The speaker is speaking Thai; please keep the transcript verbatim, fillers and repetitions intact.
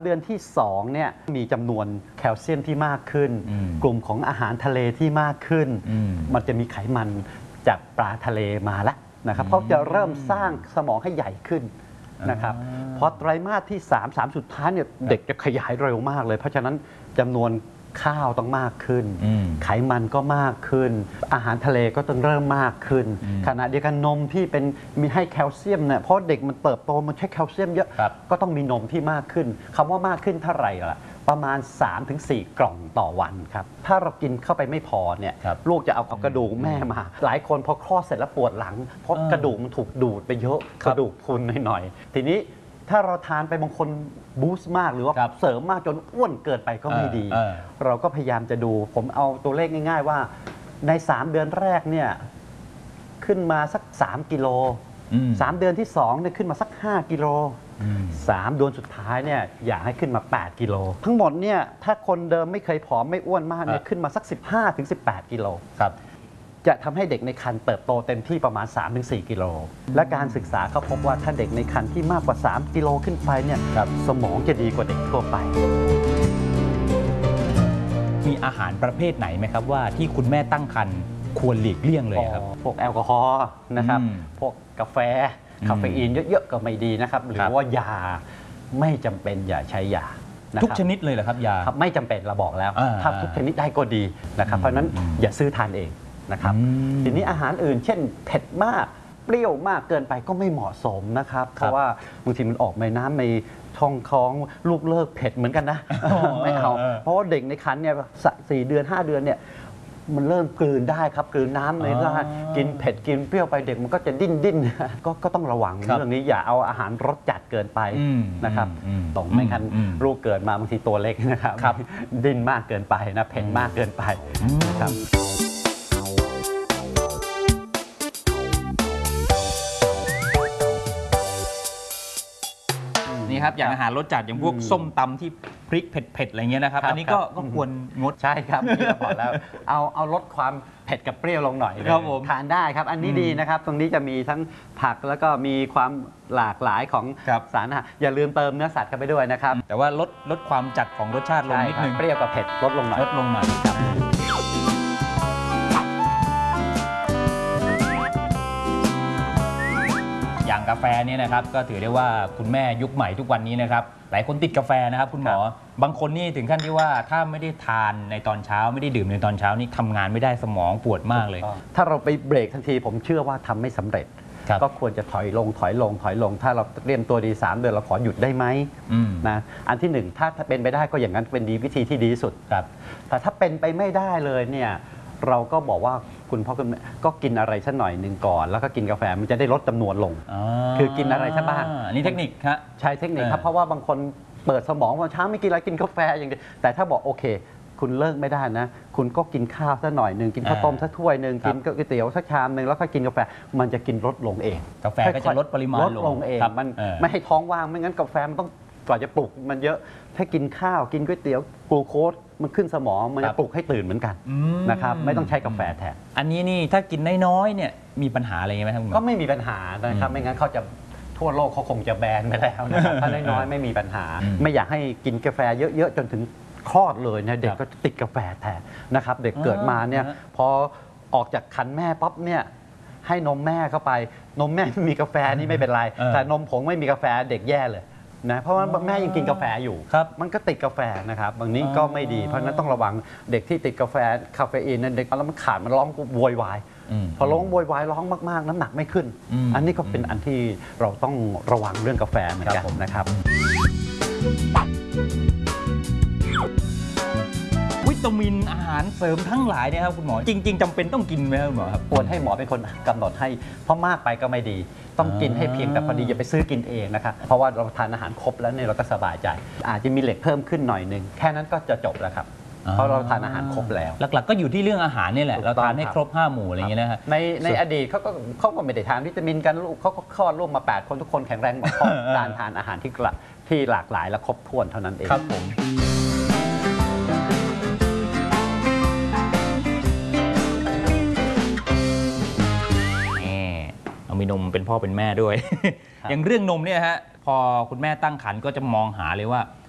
เดือนที่สองเนี่ยมีจำนวนแคลเซียมที่มากขึ้นกลุ่มของอาหารทะเลที่มากขึ้นมันจะมีไขมันจากปลาทะเลมาแล้วนะครับเพราะจะเริ่มสร้างสมองให้ใหญ่ขึ้นนะครับพอไตรมาสที่สาม สามสุดท้ายเนี่ยเด็กจะขยายเร็วมากเลยเพราะฉะนั้นจำนวนข้าวต้องมากขึ้นไขมันก็มากขึ้นอาหารทะเลก็ต้องเริ่มมากขึ้นขณะเดียวกันนมที่เป็นมีให้แคลเซียมเนี่ยเพราะเด็กมันเติบโตมันใช้แคลเซียมเยอะก็ต้องมีนมที่มากขึ้นคำว่ามากขึ้นเท่าไหร่ล่ะประมาณ สามถึงสี่ กล่องต่อวันครับถ้าเรากินเข้าไปไม่พอเนี่ยลูกจะเอากระดูกแม่มาหลายคนพอคลอดเสร็จแล้วปวดหลังเพราะกระดูกมันถูกดูดไปเยอะกระดูกพรุนหน่อยๆทีนี้ถ้าเราทานไปบางคนบูสต์มากหรือว่าเสริมมากจนอ้วนเกินไปก็ไม่ดีเราก็พยายามจะดูผมเอาตัวเลขง่ายๆว่าในสามเดือนแรกเนี่ยขึ้นมาสักสามกิโลสามเดือนที่สองเนี่ยขึ้นมาสักห้ากิโลสามเดือนสุดท้ายเนี่ยอยากให้ขึ้นมาแปดกิโลทั้งหมดเนี่ยถ้าคนเดิมไม่เคยผอมไม่อ้วนมากเนี่ยขึ้นมาสักสิบห้าถึงสิบแปดกิโลครับจะทำให้เด็กในครรภ์เติบโตเต็มที่ประมาณ สามถึงสี่ กิโลและการศึกษาเขาพบว่าถ้าเด็กในครรภ์ที่มากกว่าสามกิโลขึ้นไปเนี่ยสมองจะดีกว่าเด็กทั่วไปมีอาหารประเภทไหนไหมครับว่าที่คุณแม่ตั้งครรภ์ควรหลีกเลี่ยงเลยครับพวกแอลกอฮอล์นะครับพวกกาแฟคาเฟอีนเยอะๆก็ไม่ดีนะครับหรือว่ายาไม่จำเป็นอย่าใช้ยาทุกชนิดเลยเหรอครับยาไม่จำเป็นเราบอกแล้วถ้าทุกชนิดได้ก็ดีนะครับเพราะนั้นอย่าซื้อทานเองนะครับทีนี้อาหารอื่นเช่นเผ็ดมากเปรี้ยวมากเกินไปก็ไม่เหมาะสมนะครับเพราะว่าบางทีมันออกในน้ำในท้องท้องลูกเลิกเผ็ดเหมือนกันนะไม่เอาเพราะว่าเด็กในครรภ์เนี่ยสี่เดือนห้าเดือนเนี่ยมันเริ่มกลืนได้ครับกลืนน้ำในร่างกินเผ็ดกินเปรี้ยวไปเด็กมันก็จะดิ้นดิ้นก็ก็ต้องระวังเรื่องนี้อย่าเอาอาหารรสจัดเกินไปนะครับต้องไม่งั้นลูกเกิดมาบางทีตัวเล็กนะครับดิ้นมากเกินไปนะเผ็ดมากเกินไปครับนี่ครับอย่างอาหารรสจัดอย่างพวกส้มตำที่พริกเผ็ดๆอะไรเงี้ยนะครับอันนี้ก็ควรงดใช่ครับที่เราบอกแล้วเอาเอาลดความเผ็ดกับเปรี้ยวลงหน่อยทานได้ครับอันนี้ดีนะครับตรงนี้จะมีทั้งผักแล้วก็มีความหลากหลายของสารอาหารอย่าลืมเติมเนื้อสัตว์เข้าไปด้วยนะครับแต่ว่าลดลดความจัดของรสชาติลงนิดนึงเปรี้ยวกับเผ็ดลดลงหน่อยลดลงหน่อยครับอย่างกาแฟเนี่ยนะครับก็ถือได้ว่าคุณแม่ยุคใหม่ทุกวันนี้นะครับหลายคนติดกาแฟนะครับคุณหมอบางคนนี่ถึงขั้นที่ว่าถ้าไม่ได้ทานในตอนเช้าไม่ได้ดื่มในตอนเช้านี่ทำงานไม่ได้สมองปวดมากเลยถ้าเราไปเบรกทันทีผมเชื่อว่าทำไม่สำเร็จก็ควรจะถอยลงถอยลงถอยลงถ้าเราเตรียมตัวดีสามเดือนเราขอหยุดได้ไหมนะอันที่หนึ่งถ้าเป็นไปได้ก็อย่างนั้นเป็นดีวิธีที่ดีที่สุดแต่ถ้าเป็นไปไม่ได้เลยเนี่ยเราก็บอกว่าคุณพ่อคุณแม่ก็กินอะไรสักหน่อยหนึ่งก่อนแล้วก็กินกาแฟมันจะได้ลดจำนวนลงคือกินอะไรสักบ้างอันนี้เทคนิคครับใช่เทคนิคครับเพราะว่าบางคนเปิดสมองวันเช้าไม่กินอะไรกินกาแฟอย่างเดียวแต่ถ้าบอกโอเคคุณเลิกไม่ได้นะคุณก็กินข้าวสักหน่อยหนึ่งกินข้าวต้มสักถ้วยหนึ่งกินก๋วยเตี๋ยวสักชามหนึ่งแล้วก็กินกาแฟมันจะกินลดลงเองกาแฟก็จะลดปริมาณลดลงเองมันไม่ให้ท้องว่างไม่งั้นกาแฟมันต้องกว่าจะปลุกมันเยอะถ้ากินข้าวกินก๋วยเตี๋ยวกลูโคสมันขึ้นสมองมันจะปลุกให้ตื่นเหมือนกันนะครับไม่ต้องใช้กาแฟแทนอันนี้นี่ถ้ากินน้อยๆเนี่ยมีปัญหาอะไรไหมครับคุณหมอก็ไม่มีปัญหานะครับไม่งั้นเขาจะทั่วโลกเขาคงจะแบนไปแล้วนะครับถ้าน้อยๆไม่มีปัญหาไม่อยากให้กินกาแฟเยอะๆจนถึงคลอดเลยนะเด็กก็ติดกาแฟแทนนะครับเด็กเกิดมาเนี่ยพอออกจากครรภ์แม่ปั๊บเนี่ยให้นมแม่เข้าไปนมแม่ไม่มีกาแฟนี่ไม่เป็นไรแต่นมผงไม่มีกาแฟเด็กแย่เลยนะเพราะว่าแม่ยังกินกาแฟอยู่มันก็ติดกาแฟนะครับบางนี้ก็ไม่ดีเพราะฉะนั้นต้องระวังเด็กที่ติดกาแฟคาเฟอีนนั้นเด็กแล้วมันขาดมันร้องโวยวายพอร้องโวยวายร้องมากๆน้ำหนักไม่ขึ้นอันนี้ก็เป็นอันที่เราต้องระวังเรื่องกาแฟเหมือนกันนะครับวิตามินอาหารเสริมทั้งหลายเนี่ยครับคุณหมอจริงๆจำเป็นต้องกินไหมครับคุณหมอครับควรให้หมอเป็นคนกำหนดให้เพราะมากไปก็ไม่ดีต้องกินให้เพียงแต่พอดีอย่าไปซื้อกินเองนะครับเพราะว่าเราทานอาหารครบแล้วเนี่ยเราก็สบายใจอาจจะมีเหล็กเพิ่มขึ้นหน่อยนึงแค่นั้นก็จะจบแล้วครับเพราะเราทานอาหารครบแล้วหลักๆก็อยู่ที่เรื่องอาหารนี่แหละเราทานให้ครบห้าหมู่อะไรอย่างเงี้ยนะฮะในในอดีตเขาก็เขาก็ไม่ได้ทานวิตามินกันลูกเขาก็คลอดลูกมาแปดคนทุกคนแข็งแรงหมดเพราะการทานอาหารที่ที่หลากหลายและครบถ้วนเท่านั้นเองครับผมมีนมเป็นพ่อเป็นแม่ด้วย อย่างเรื่องนมเนี่ยฮะพอคุณแม่ตั้งครรภ์ก็จะมองหาเลยว่า